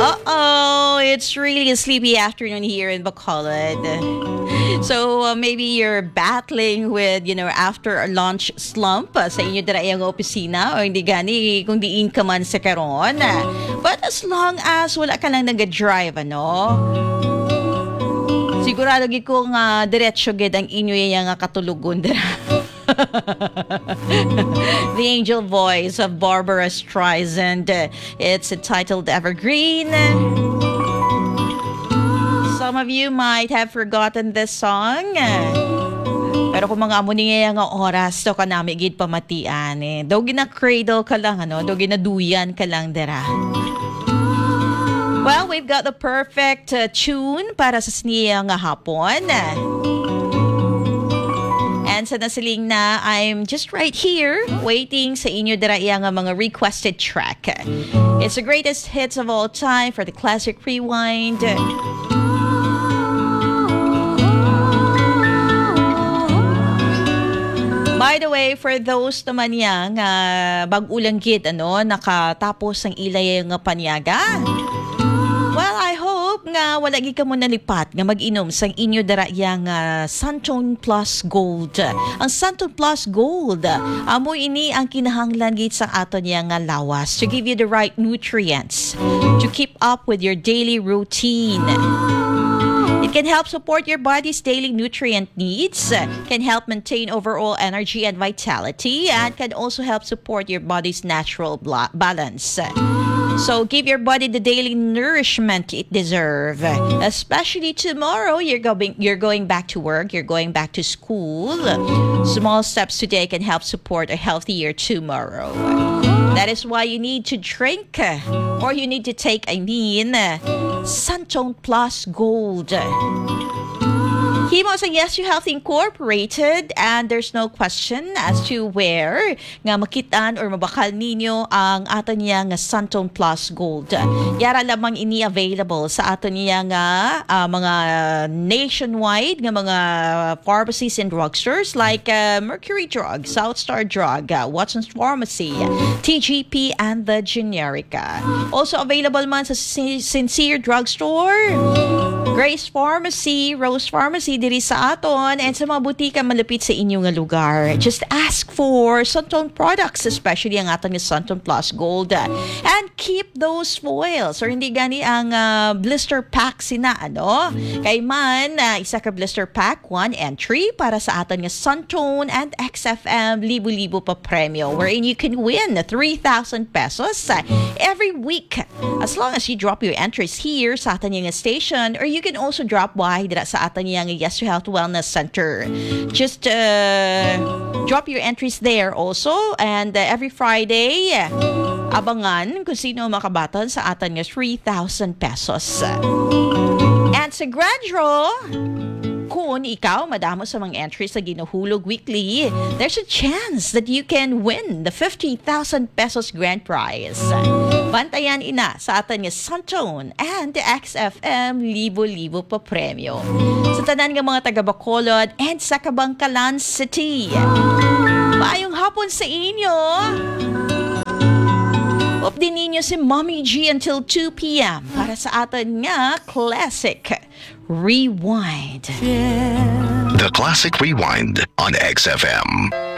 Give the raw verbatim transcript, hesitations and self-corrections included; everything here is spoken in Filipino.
Uh-oh, it's really a sleepy afternoon here in Bacolod. So uh, maybe you're battling with, you know, after a lunch slump uh, sa inyo dira ang opisina o hindi gani kung diin ka man sa karon. But as long as wala ka lang nag-drive, ano, sigurado gid ko nga diretso gid ang inyo yang katulugon dira. The angel voice of Barbara Streisand. It's entitled Evergreen. Some of you might have forgotten this song. Pero kung mga amo niya nga oras to ka nami gid pamatian eh. Daw gina-cradle ka lang ano, daw ginaduyan ka lang dira. Well, we've got the perfect uh, tune para sa sniya nga hapon. And sa nasiling na, I'm just right here waiting sa inyo dira nga mga requested track. It's the greatest hits of all time for the Classic Rewind. By the way, for those naman yang uh, bag-ulang gid ano, nakatapos ang ilay nga panyaga. Well, I hope nga wala gid ka mo nalipat nga mag-inom sang inyo dara yang uh, Santone Plus Gold. Ang Santone Plus Gold, amo ini ang kinahanglan gid sa aton yang uh, lawas to give you the right nutrients to keep up with your daily routine. It can help support your body's daily nutrient needs, can help maintain overall energy and vitality, and can also help support your body's natural bla- balance. So give your body the daily nourishment it deserves. Especially tomorrow, you're going you're going back to work, you're going back to school. Small steps today can help support a healthier tomorrow. That is why you need to drink, or you need to take, I mean, Santone Plus Gold. Himo sa Yes You Health Incorporated, and there's no question as to where nga makitaan or mabakal ninyo ang aton niya nga Santone Plus Gold. Yara lamang ini available sa aton niya nga uh, mga nationwide nga mga pharmacies and drugstores like uh, Mercury Drug, Southstar Drug, uh, Watson's Pharmacy, T G P, and the Generica. Also available man sa Sincere Drugstore, Grace Pharmacy, Rose Pharmacy diri sa aton, and sa mga butika malapit sa inyong nga lugar. Just ask for Santone products, especially ang aton nga Santone Plus Gold. And keep those foils, or hindi gani ang uh, blister pack sina, ano? Kay man, uh, isa ka blister pack, one entry para sa aton nga Santone and X F M libo-libo pa premyo, wherein you can win three thousand pesos uh, every week as long as you drop your entries here sa aton nga station, or you can also drop by dira sa aton nga Yes You Health Wellness Center. Just uh, drop your entries there also, and uh, every Friday abangan kung sino makabaton sa aton nga three thousand pesos. And sa Grand Draw, kung ikaw madamo sa mga entries sa Ginuhulog Weekly, there's a chance that you can win the fifty thousand pesos grand prize. Bantayan ina sa aton nga Santone and the X F M libo-libo pa premyo. Sa tanan nga mga taga Bacolod and sa Kabangkalan City, maayong hapon sa inyo. Update ninyo si Mommy G until two p.m. para sa aton nga Classic Rewind. The Classic Rewind on X F M.